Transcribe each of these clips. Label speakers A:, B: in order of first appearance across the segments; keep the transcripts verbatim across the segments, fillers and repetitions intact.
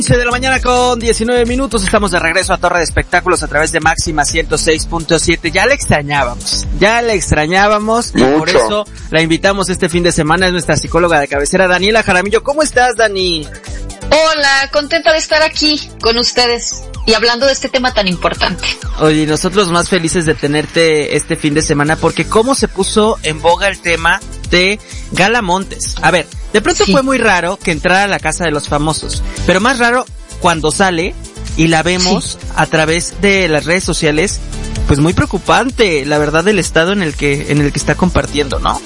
A: once de la mañana con diecinueve minutos, estamos de regreso a Torre de Espectáculos a través de Máxima ciento seis punto siete. Ya la extrañábamos, ya la extrañábamos y
B: Mucho.
A: Por eso la invitamos este fin de semana. Es nuestra psicóloga de cabecera, Daniela Jaramillo. ¿Cómo estás, Dani?
C: Hola, contenta de estar aquí con ustedes y hablando de este tema tan importante.
A: Oye, nosotros más felices de tenerte este fin de semana porque cómo se puso en boga el tema de Gala Montes. A ver, de pronto sí. Fue muy raro que entrara a la casa de los famosos, pero más raro cuando sale y la vemos sí. a través de las redes sociales, pues muy preocupante, la verdad, del estado en el que en el que está compartiendo, ¿no?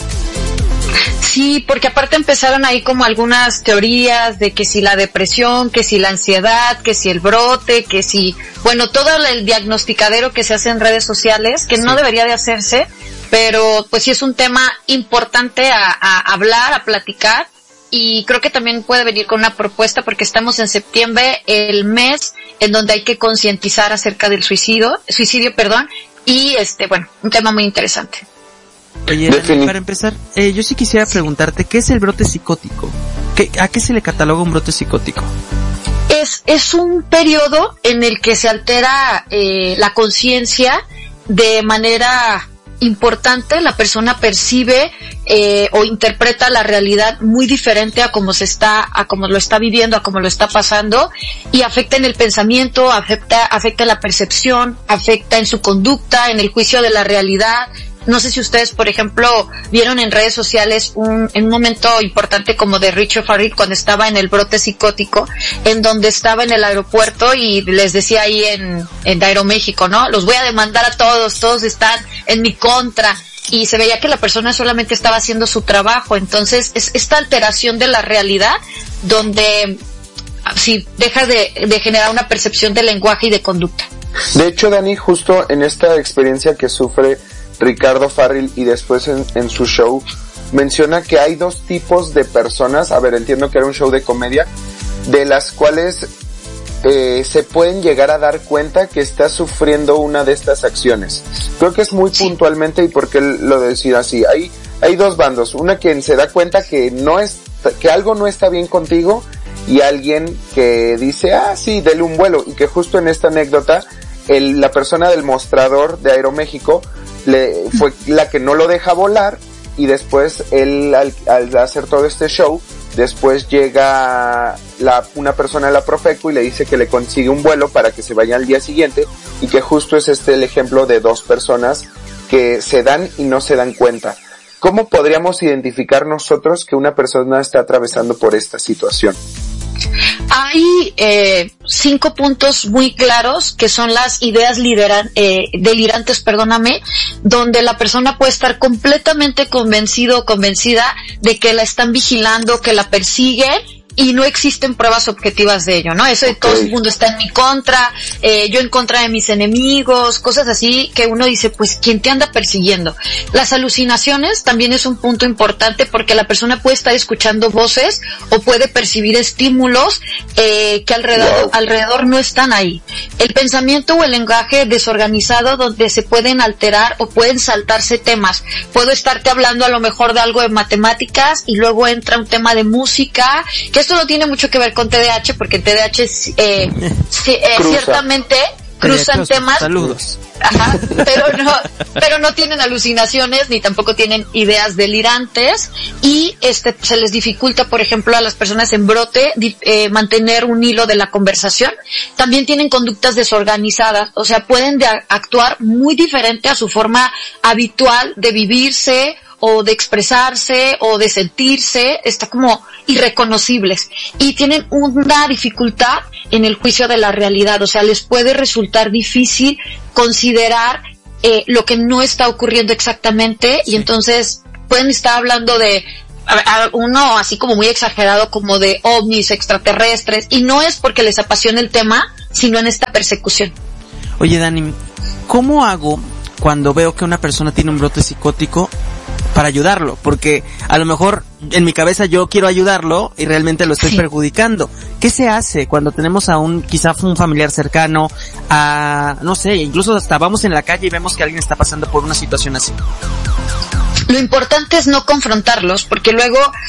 C: Sí, porque aparte empezaron ahí como algunas teorías de que si la depresión, que si la ansiedad, que si el brote, que si, bueno, todo el diagnosticadero que se hace en redes sociales, que sí. no debería de hacerse, pero pues sí es un tema importante a, a hablar, a platicar, y creo que también puede venir con una propuesta porque estamos en septiembre, el mes en donde hay que concientizar acerca del suicidio, suicidio, perdón, y este, bueno, un tema muy interesante.
A: Oye, Dani, para empezar, eh, yo sí quisiera preguntarte, ¿qué es el brote psicótico? ¿Qué, ¿A qué se le cataloga un brote psicótico?
C: Es, es un periodo en el que se altera eh, la conciencia de manera importante. La persona percibe eh, o interpreta la realidad muy diferente a como se está, a como lo está viviendo, a como lo está pasando, y afecta en el pensamiento, afecta, afecta en la percepción, afecta en su conducta, en el juicio de la realidad. No sé si ustedes, por ejemplo, vieron en redes sociales un, en un momento importante como de Richard Farrell cuando estaba en el brote psicótico, en donde estaba en el aeropuerto y les decía ahí en, en Aeroméxico, ¿no? Los voy a demandar a todos, todos están en mi contra. Y se veía que la persona solamente estaba haciendo su trabajo. Entonces, es esta alteración de la realidad donde sí deja de, de generar una percepción de lenguaje y de conducta.
B: De hecho, Dani, justo en esta experiencia que sufre Ricardo Farrell y después en, en su show menciona que hay dos tipos de personas, a ver, entiendo que era un show de comedia, de las cuales eh, se pueden llegar a dar cuenta que está sufriendo una de estas acciones. Creo que es muy sí. puntualmente, y por qué lo decir así, hay, hay dos bandos, una quien se da cuenta que no es, que algo no está bien contigo, y alguien que dice, ah sí, dele un vuelo, y que justo en esta anécdota el, la persona del mostrador de Aeroméxico le fue la que no lo deja volar, y después él al, al hacer todo este show, después llega la, una persona de la Profeco y le dice que le consigue un vuelo para que se vaya al día siguiente, y que justo es este el ejemplo de dos personas que se dan y no se dan cuenta. ¿Cómo podríamos identificar nosotros que una persona está atravesando por esta situación?
C: Hay eh, cinco puntos muy claros que son las ideas lideran, eh, delirantes, perdóname, donde la persona puede estar completamente convencido o convencida de que la están vigilando, que la persiguen, y no existen pruebas objetivas de ello, ¿no? Eso de okay. todo el mundo está en mi contra, eh, yo en contra de mis enemigos, cosas así que uno dice, pues, ¿quién te anda persiguiendo? Las alucinaciones también es un punto importante porque la persona puede estar escuchando voces o puede percibir estímulos eh, que alrededor, wow. alrededor no están ahí. El pensamiento o el lenguaje desorganizado donde se pueden alterar o pueden saltarse temas. Puedo estarte hablando a lo mejor de algo de matemáticas y luego entra un tema de música, que esto no tiene mucho que ver con T D A H, porque el T D A H eh, eh, ciertamente cruzan
A: Cruza.
C: temas.
A: Saludos.
C: Ajá, pero no, pero no tienen alucinaciones ni tampoco tienen ideas delirantes, y este se les dificulta, por ejemplo, a las personas en brote eh, mantener un hilo de la conversación. También tienen conductas desorganizadas, o sea, pueden de actuar muy diferente a su forma habitual de vivirse o de expresarse o de sentirse, está como irreconocibles, y tienen una dificultad en el juicio de la realidad, o sea, les puede resultar difícil considerar eh, lo que no está ocurriendo exactamente, y entonces pueden estar hablando de a, a uno así como muy exagerado, como de ovnis, extraterrestres, y no es porque les apasiona el tema, sino en esta persecución.
A: Oye, Dani, ¿cómo hago cuando veo que una persona tiene un brote psicótico para ayudarlo? Porque a lo mejor en mi cabeza yo quiero ayudarlo y realmente lo estoy sí. perjudicando. ¿Qué se hace cuando tenemos a un, quizá un familiar cercano, a, no sé, incluso hasta vamos en la calle y vemos que alguien está pasando por una situación así?
C: Lo importante es no confrontarlos, porque luego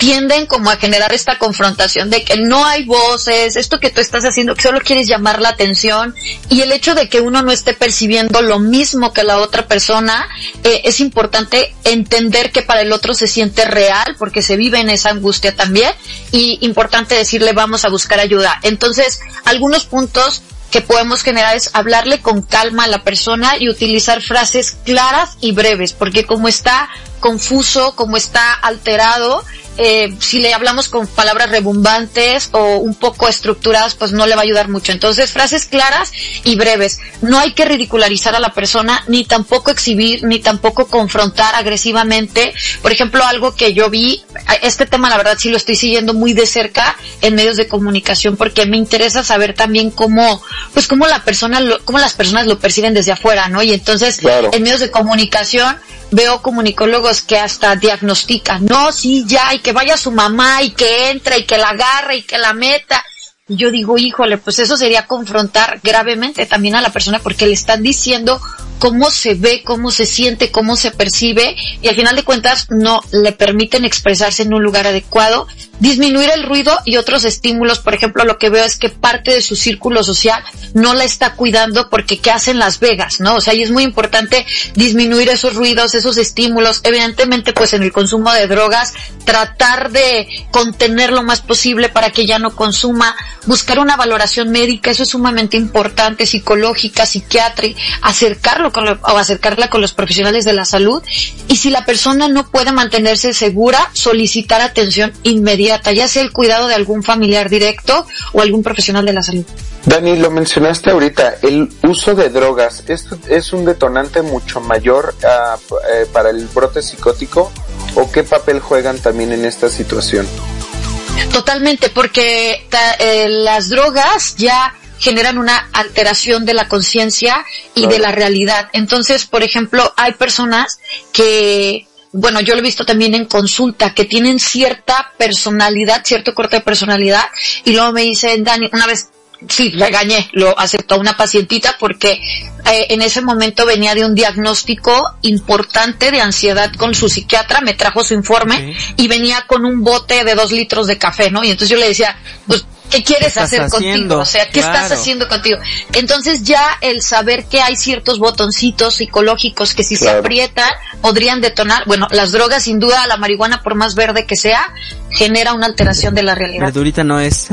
C: tienden como a generar esta confrontación de que no hay voces, esto que tú estás haciendo, que solo quieres llamar la atención, y el hecho de que uno no esté percibiendo lo mismo que la otra persona, eh, es importante entender que para el otro se siente real, porque se vive en esa angustia también, y importante decirle vamos a buscar ayuda. Entonces, algunos puntos que podemos generar es hablarle con calma a la persona y utilizar frases claras y breves, porque como está confuso, como está alterado, eh, si le hablamos con palabras rebumbantes o un poco estructuradas, pues no le va a ayudar mucho. Entonces, frases claras y breves. No hay que ridicularizar a la persona, ni tampoco exhibir, ni tampoco confrontar agresivamente. Por ejemplo, algo que yo vi, este tema la verdad sí lo estoy siguiendo muy de cerca en medios de comunicación, porque me interesa saber también cómo, pues cómo la persona, lo, cómo las personas lo perciben desde afuera, ¿no? Y entonces, claro, en medios de comunicación veo comunicólogos que hasta diagnostican, no, sí, ya, y que vaya su mamá, y que entre, y que la agarre, y que la meta. Y yo digo, híjole, pues eso sería confrontar gravemente también a la persona, porque le están diciendo cómo se ve, cómo se siente, cómo se percibe, y al final de cuentas no le permiten expresarse en un lugar adecuado. Disminuir el ruido y otros estímulos, por ejemplo, lo que veo es que parte de su círculo social no la está cuidando, porque ¿qué hacen Las Vegas, no? O sea, y es muy importante disminuir esos ruidos, esos estímulos. Evidentemente, pues en el consumo de drogas, tratar de contener lo más posible para que ya no consuma, buscar una valoración médica, eso es sumamente importante, psicológica, psiquiátrica, acercarlo con lo, o acercarla con los profesionales de la salud, y si la persona no puede mantenerse segura, solicitar atención inmediata, ya sea el cuidado de algún familiar directo o algún profesional de la salud.
B: Dani, lo mencionaste ahorita, el uso de drogas, ¿esto es un detonante mucho mayor uh, eh, para el brote psicótico, o qué papel juegan también en esta situación?
C: Totalmente, porque ta, eh, las drogas ya generan una alteración de la conciencia y claro, de la realidad. Entonces, por ejemplo, hay personas que, bueno, yo lo he visto también en consulta, que tienen cierta personalidad, cierto corte de personalidad, y luego me dicen, Dani, una vez, sí, regañé, lo aceptó una pacientita porque eh, en ese momento venía de un diagnóstico importante de ansiedad con su psiquiatra, me trajo su informe, okay, y venía con un bote de dos litros de café, ¿no? Y entonces yo le decía, pues, ¿qué quieres ¿Qué hacer contigo? O sea, ¿qué claro. estás haciendo contigo? Entonces ya el saber que hay ciertos botoncitos psicológicos que si claro. se aprietan podrían detonar, bueno, las drogas sin duda, la marihuana por más verde que sea, genera una alteración de la realidad.
A: Verdurita no es.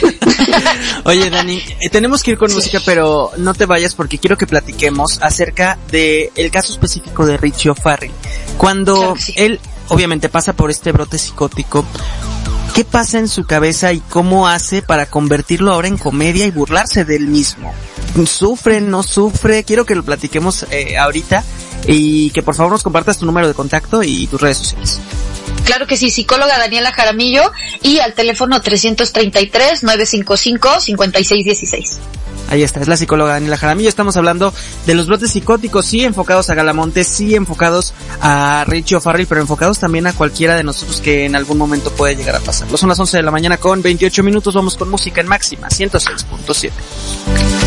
A: Oye, Dani, eh, tenemos que ir con sí. música, pero no te vayas porque quiero que platiquemos acerca de el caso específico de Richie O'Farrill. Cuando claro sí. él obviamente pasa por este brote psicótico, ¿qué pasa en su cabeza y cómo hace para convertirlo ahora en comedia y burlarse de él mismo? ¿Sufre, no sufre? Quiero que lo platiquemos eh, ahorita y que por favor nos compartas tu número de contacto y tus redes sociales.
C: Claro que sí, psicóloga Daniela Jaramillo, y al teléfono trescientos treinta y tres, novecientos cincuenta y cinco, cincuenta y seis dieciséis.
A: Ahí está, es la psicóloga Daniela Jaramillo. Estamos hablando de los brotes psicóticos, sí enfocados a Galamontes, sí enfocados a Richie O'Farrill, pero enfocados también a cualquiera de nosotros que en algún momento puede llegar a pasarlo. Son las once de la mañana con veintiocho minutos, vamos con música en Máxima ciento seis punto siete.